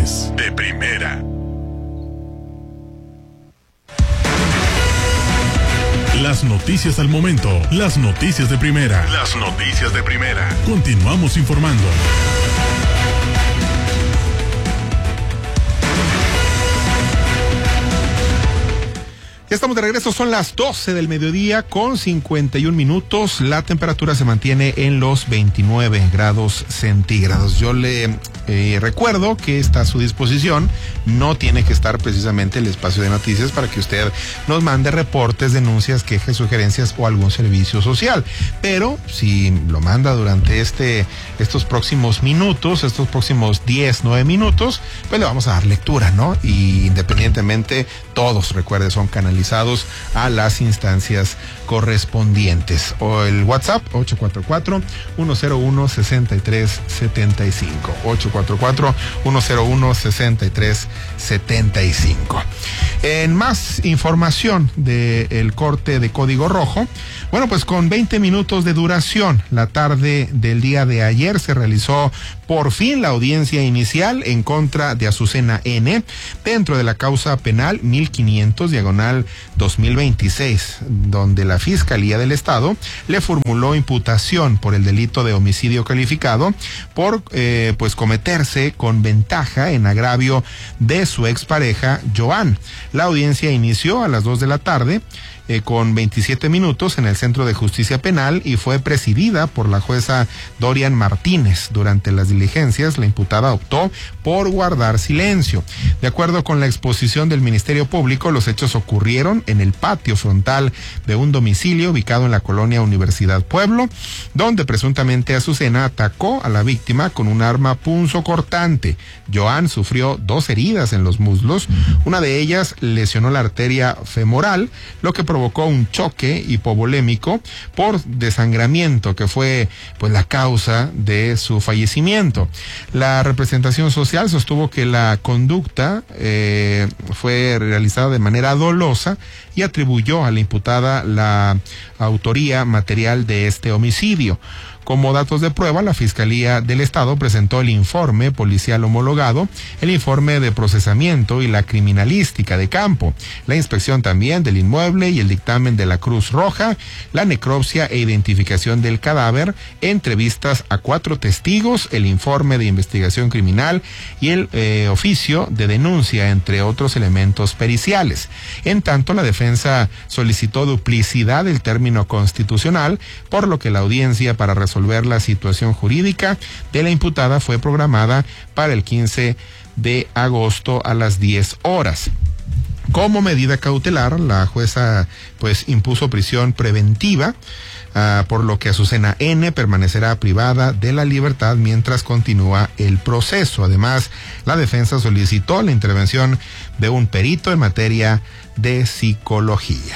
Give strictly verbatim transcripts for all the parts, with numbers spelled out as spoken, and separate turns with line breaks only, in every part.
Noticias de Primera. Las noticias al momento, las noticias de Primera. Las noticias de Primera. Continuamos informando.
Ya estamos de regreso, son las doce del mediodía con cincuenta y un minutos. La temperatura se mantiene en los veintinueve grados centígrados. Yo le eh, recuerdo que está a su disposición. No tiene que estar precisamente el espacio de noticias para que usted nos mande reportes, denuncias, quejas, sugerencias o algún servicio social. Pero si lo manda durante este estos próximos minutos, estos próximos diez, nueve minutos, pues le vamos a dar lectura, ¿no? Y independientemente, todos, recuerde, son canalizados a las instancias correspondientes. O el WhatsApp ocho cuatro cuatro, uno cero uno, seis tres siete cinco, ocho cuatro cuatro, uno cero uno, seis tres siete cinco. En más información del corte de código rojo, bueno, pues con veinte minutos de duración, la tarde del día de ayer se realizó por fin la audiencia inicial en contra de Azucena N dentro de la causa penal mil quinientos diagonal dos mil veintiséis, donde la Fiscalía del Estado le formuló imputación por el delito de homicidio calificado por eh, pues cometerse con ventaja en agravio de su expareja Joan. La audiencia inició a las dos de la tarde Eh, con veintisiete minutos en el Centro de Justicia Penal y fue presidida por la jueza Dorian Martínez. Durante las diligencias, la imputada optó por guardar silencio. De acuerdo con la exposición del Ministerio Público, los hechos ocurrieron en el patio frontal de un domicilio ubicado en la colonia Universidad Pueblo, donde presuntamente Azucena atacó a la víctima con un arma punzocortante. Joan sufrió dos heridas en los muslos, una de ellas lesionó la arteria femoral, lo que provocó un choque hipovolémico por desangramiento que fue pues la causa de su fallecimiento. La representación social sostuvo que la conducta eh, fue realizada de manera dolosa y atribuyó a la imputada la autoría material de este homicidio. Como datos de prueba, la Fiscalía del Estado presentó el informe policial homologado, el informe de procesamiento y la criminalística de campo, la inspección también del inmueble y el dictamen de la Cruz Roja, la necropsia e identificación del cadáver, entrevistas a cuatro testigos, el informe de investigación criminal y el eh, oficio de denuncia, entre otros elementos periciales. En tanto, la defensa solicitó duplicidad del término constitucional, por lo que la audiencia para resolver resolver la situación jurídica de la imputada fue programada para el quince de agosto a las diez horas. Como medida cautelar, la jueza pues impuso prisión preventiva, uh, por lo que Azucena N permanecerá privada de la libertad mientras continúa el proceso. Además, la defensa solicitó la intervención de un perito en materia de psicología.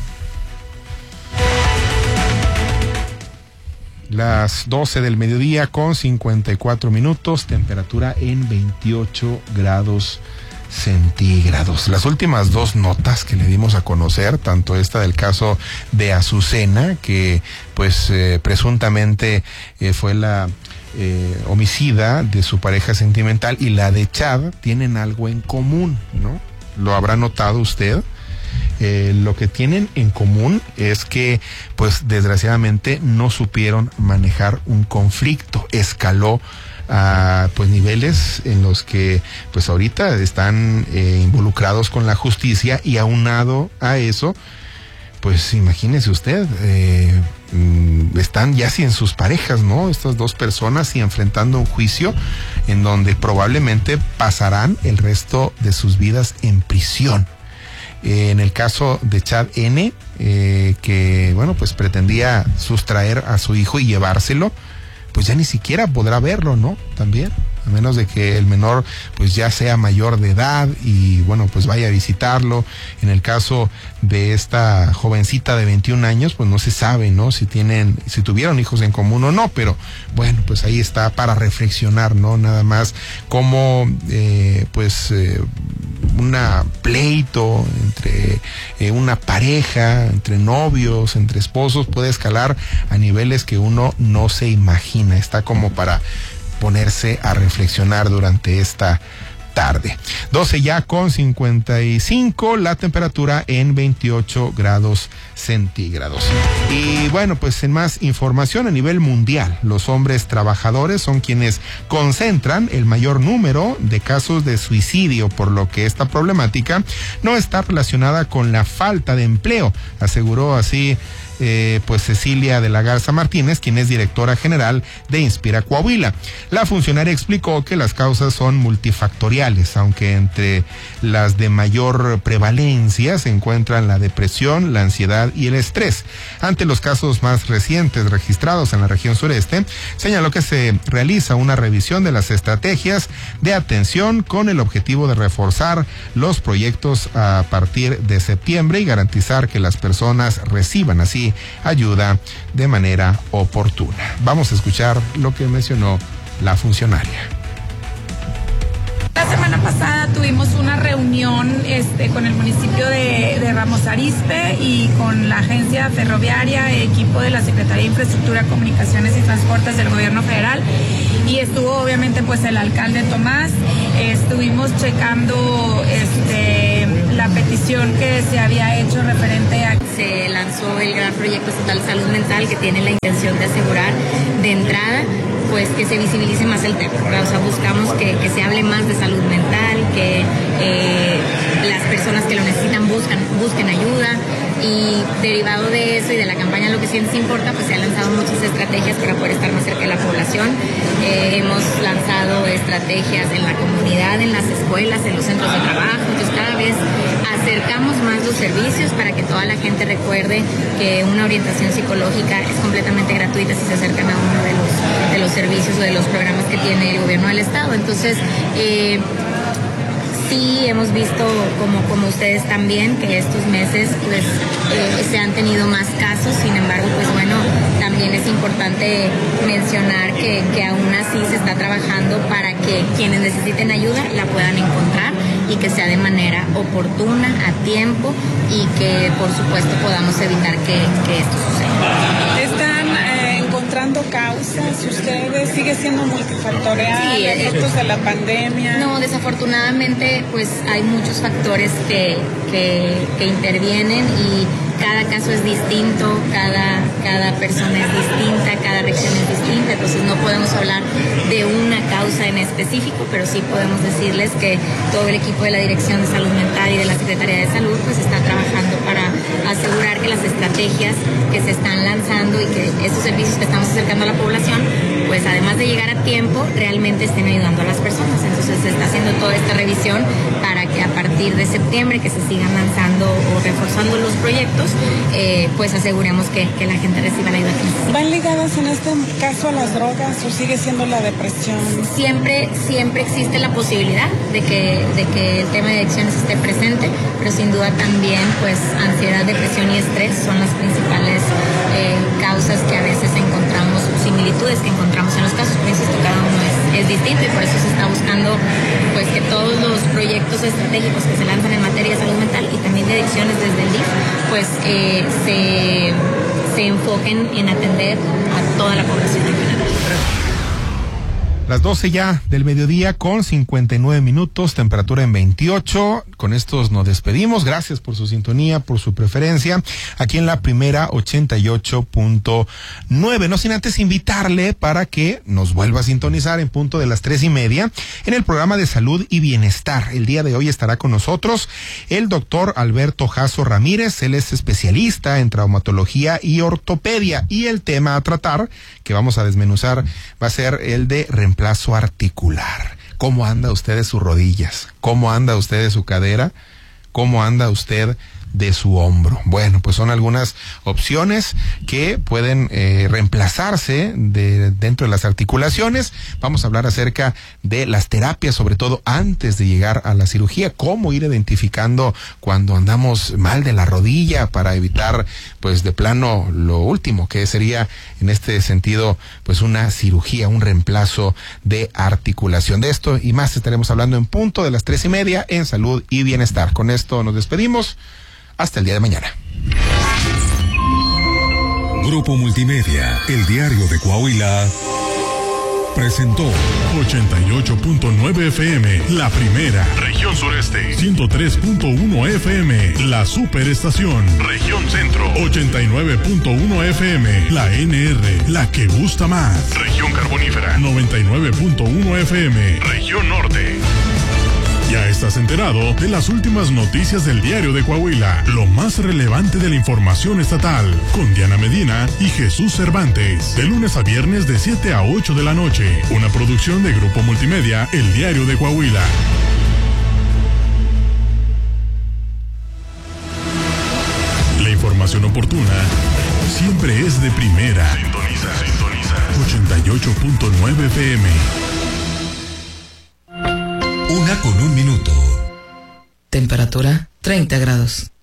Las doce del mediodía con cincuenta y cuatro minutos, temperatura en veintiocho grados centígrados. Las últimas dos notas que le dimos a conocer, tanto esta del caso de Azucena, que pues eh, presuntamente eh, fue la eh, homicida de su pareja sentimental, y la de Chad, tienen algo en común, ¿no? ¿Lo habrá notado usted? Eh, lo que tienen en común es que, pues desgraciadamente, no supieron manejar un conflicto. Escaló a pues niveles en los que pues ahorita están eh, involucrados con la justicia, y aunado a eso, pues imagínese usted, eh, están ya sin sus parejas, ¿no? Estas dos personas y enfrentando un juicio en donde probablemente pasarán el resto de sus vidas en prisión. Eh, en el caso de Chad N, eh, que bueno, pues pretendía sustraer a su hijo y llevárselo, pues ya ni siquiera podrá verlo, ¿no? También, a menos de que el menor pues ya sea mayor de edad y bueno, pues vaya a visitarlo. En el caso de esta jovencita de veintiún años, pues no se sabe, ¿no? Si tienen, si tuvieron hijos en común o no, pero bueno, pues ahí está para reflexionar, ¿no? Nada más cómo, eh, pues, eh, una pleito entre eh, una pareja, entre novios, entre esposos, puede escalar a niveles que uno no se imagina. Está como para ponerse a reflexionar durante esta tarde. doce ya con cincuenta y cinco, la temperatura en veintiocho grados centígrados. Y bueno, pues en más información a nivel mundial, los hombres trabajadores son quienes concentran el mayor número de casos de suicidio, por lo que esta problemática no está relacionada con la falta de empleo, aseguró así Eh, pues Cecilia de la Garza Martínez, quien es directora general de Inspira Coahuila. La funcionaria explicó que las causas son multifactoriales, aunque entre las de mayor prevalencia se encuentran la depresión, la ansiedad y el estrés. Ante los casos más recientes registrados en la región sureste, señaló que se realiza una revisión de las estrategias de atención con el objetivo de reforzar los proyectos a partir de septiembre y garantizar que las personas reciban así ayuda de manera oportuna. Vamos a escuchar lo que mencionó la funcionaria.
La semana pasada tuvimos una reunión este, con el municipio de, de Ramos Arizpe y con la agencia ferroviaria, equipo de la Secretaría de Infraestructura, Comunicaciones y Transportes del Gobierno Federal, y estuvo obviamente pues el alcalde Tomás. Estuvimos checando este, la petición que se había hecho referente a...
Se lanzó el gran proyecto estatal Salud Mental, que tiene la intención de asegurar de entrada pues que se visibilice más el tema, ¿verdad? O sea, buscamos que, que se hable más de salud mental, que eh, las personas que lo necesitan buscan, busquen ayuda, y derivado de eso y de la campaña Lo que sientes importa, pues se han lanzado muchas estrategias para poder estar más cerca de la población. Eh, hemos lanzado estrategias en la comunidad, en las escuelas, en los centros de trabajo, entonces cada vez acercamos más los servicios para que toda la gente recuerde que una orientación psicológica es completamente gratuita si se acercan a uno de los, de los servicios o de los programas que tiene el gobierno del estado. Entonces, eh, sí hemos visto, como, como ustedes también, que estos meses pues eh, se han tenido más casos. Sin embargo, pues bueno, también es importante mencionar que, que aún así se está trabajando para que quienes necesiten ayuda la puedan encontrar y que sea de manera oportuna, a tiempo, y que por supuesto podamos evitar que, que esto suceda.
Están eh, encontrando causas, ustedes sigue siendo multifactorial,
sí,
efectos de la pandemia.
No, desafortunadamente pues hay muchos factores que, que, que intervienen, y cada caso es distinto, cada, cada persona es distinta, cada reacción es distinta, entonces no podemos hablar de una causa en específico, pero sí podemos decirles que todo el equipo de la Dirección de Salud Mental y de la Secretaría de Salud pues está trabajando para asegurar que las estrategias que se están lanzando y que estos servicios que estamos acercando a la población, pues además de llegar a tiempo, realmente estén ayudando a las personas. Entonces se está haciendo toda esta revisión para que a partir de septiembre, que se sigan lanzando o reforzando los proyectos, eh, pues aseguremos que, que la gente reciba la ayuda que necesita.
¿Van ligadas en este caso a las drogas o sigue siendo la depresión?
Siempre, siempre existe la posibilidad de que, de que el tema de adicciones esté presente, pero sin duda también pues ansiedad, depresión y estrés son las principales eh, causas que a veces encontramos, similitudes que encontramos en los casos. Por insisto, cada uno es, es distinto, y por eso se está buscando pues que todos los proyectos estratégicos que se lanzan en materia de salud mental y también de adicciones desde el D I F pues eh, se, se enfoquen en atender a toda la población en general.
Las doce ya del mediodía con cincuenta y nueve minutos, temperatura en veintiocho. Con estos nos despedimos. Gracias por su sintonía, por su preferencia. Aquí en la primera ochenta y ocho punto nueve. No sin antes invitarle para que nos vuelva a sintonizar en punto de las tres y media en el programa de Salud y Bienestar. El día de hoy estará con nosotros el doctor Alberto Jasso Ramírez. Él es especialista en traumatología y ortopedia, y el tema a tratar, que vamos a desmenuzar, va a ser el de reemplazo articular. ¿Cómo anda usted de sus rodillas? ¿Cómo anda usted de su cadera? ¿Cómo anda usted de su hombro? Bueno, pues son algunas opciones que pueden eh, reemplazarse de dentro de las articulaciones. Vamos a hablar acerca de las terapias, sobre todo antes de llegar a la cirugía, cómo ir identificando cuando andamos mal de la rodilla para evitar pues de plano lo último, que sería en este sentido pues una cirugía, un reemplazo de articulación. De esto y más estaremos hablando en punto de las tres y media en Salud y Bienestar. Con esto nos despedimos. Hasta el día de mañana.
Grupo Multimedia, el diario de Coahuila, presentó ochenta y ocho punto nueve F M, la primera. Región Sureste, ciento tres punto uno F M, la superestación. Región Centro, ochenta y nueve punto uno F M, la N R, la que gusta más. Región Carbonífera, noventa y nueve punto uno F M, Región Norte. Ya estás enterado de las últimas noticias del Diario de Coahuila, lo más relevante de la información estatal, con Diana Medina y Jesús Cervantes, de lunes a viernes de siete a ocho de la noche, una producción de Grupo Multimedia, El Diario de Coahuila. La información oportuna siempre es de primera. Sintoniza, sintoniza. ochenta y ocho punto nueve F M.
Una con un minuto.
Temperatura treinta grados.